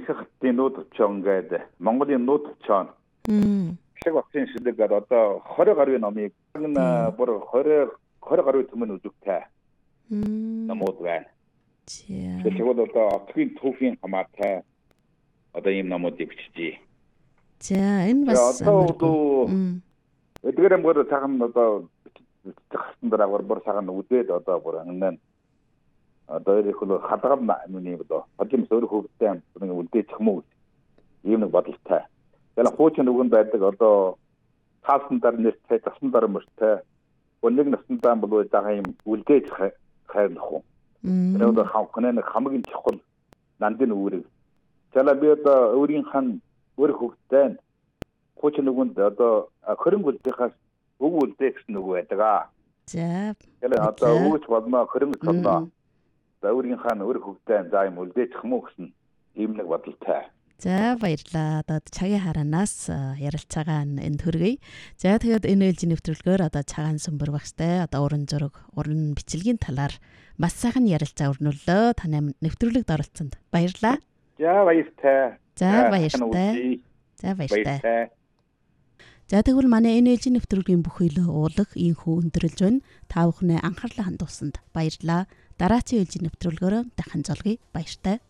хятадын нүүд өчөө ингээд Монголын нүүд өчөө шиг багцын шилдэг одоо 20 гаруй номыг бүр 20 гаруй түмэн үзэгтэй номууд байна. Тэгэхээр одоо отгийн түүхийн хамаатай одоо ийм номуудыг биччихье. За энэ бас одоо эдгээр мөр цагаан одоо бичсэн дараагаар бүр цагаан үдээд одоо бүр аннаа одоо их л хадгална миний одоо хадгалмас өөр хөвгтэй нэг үлдээж чамуу ийм нэг бодолтой. Тэгэхээр хуучин үгэн байдаг одоо таасан дар нэртэй тасан дар мөртэй нэг наснаа бол байгаа юм үлдээж хайрлах уу. Тэр одоо хавхнаа нэг хамгийн чухал нандин үүрэг. Зала би одоо өөрийн хан өөр хөвгтэй хуучин үгэнд одоо хөрөнгө үлдэхээс өг үлдээх гэсэн үг байдаг. За. Тэгэхээр одоо өгч болно хөрөнгө толно. Өөрийн хаан өөр хөвгтэй за юм үлдээчих юм уу гэсэн ийм нэг бодолтой. За баярлалаа. Одоо цагийн хараанаас ярилцаагаа энд хүргэе. За тэгээд энэ ээлжийн нэвтрүүлгээр одоо цагаан сүмбэр багштай одоо уран зураг, уран бичлэгийн талаар маш сайхан ярилцаа өрнүүллөө. Таны нэвтрүүлэгт оролцсонд баярлалаа. За баяртай. За баяртай. За баяртай. За тэгвэл манай энэ ээлжийн нэвтрүүлгийн бүхий л уулах ийхүү өндөрлж байна. Та бүхнээ анхаарлаа хандуулсанд баярлалаа. Дараагийн ээлжийн нэвтрүүлгээр дахин золгоё. Баяртай.